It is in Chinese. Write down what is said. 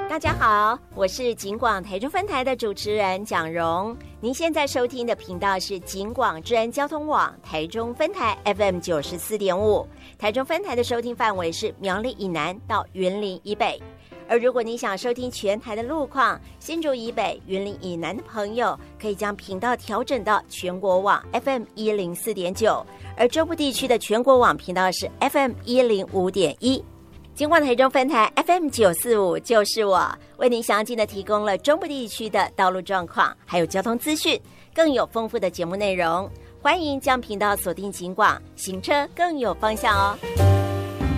大家好，我是警广台中分台的主持人蒋蓉。您现在收听的频道是警广治安交通网台中分台 FM 94.5，台中分台的收听范围是苗栗以南到云林以北。而如果你想收听全台的路况，新竹以北、云林以南的朋友可以将频道调整到全国网 FM 104.9，而中部地区的全国网频道是 FM 105.1。警广台中分台 FM 945就是我，为您详尽的提供了中部地区的道路状况，还有交通资讯，更有丰富的节目内容。欢迎将频道锁定警广，行车更有方向哦。